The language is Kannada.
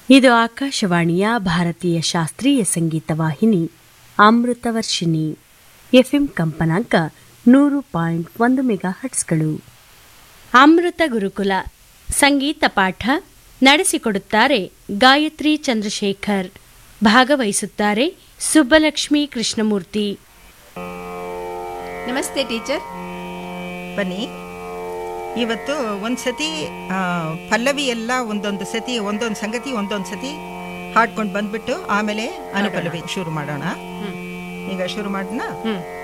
ಇದು ಆಕಾಶವಾಣಿಯ ಭಾರತೀಯ ಶಾಸ್ತ್ರೀಯ ಸಂಗೀತ ವಾಹಿನಿ ಅಮೃತವರ್ಷಿಣಿ. ಎಫ್ಎಂ ಕಂಪನಾಂಕ 100.1 ಮೆಗಾಹರ್ಟ್ಸ್ಗಳು. ಅಮೃತ ಗುರುಕುಲ ಸಂಗೀತ ಪಾಠ ನಡೆಸಿಕೊಡುತ್ತಾರೆ ಗಾಯತ್ರಿ ಚಂದ್ರಶೇಖರ್. ಭಾಗವಹಿಸುತ್ತಾರೆ ಸುಬ್ಬಲಕ್ಷ್ಮಿ ಕೃಷ್ಣಮೂರ್ತಿ. ನಮಸ್ತೆ ಟೀಚರ್. ಬನ್ನಿ, ಇವತ್ತು ಒಂದ್ಸತಿ ಪಲ್ಲವಿ ಎಲ್ಲ ಒಂದೊಂದು ಸತಿ ಒಂದೊಂದು ಸಂಗತಿ ಒಂದೊಂದು ಸತಿ ಹಾಡ್ಕೊಂಡು ಬಂದ್ಬಿಟ್ಟು ಆಮೇಲೆ ಅನುಪಲ್ಲವಿ ಶುರು ಮಾಡೋಣ. ಈಗ ಶುರು ಮಾಡೋಣ.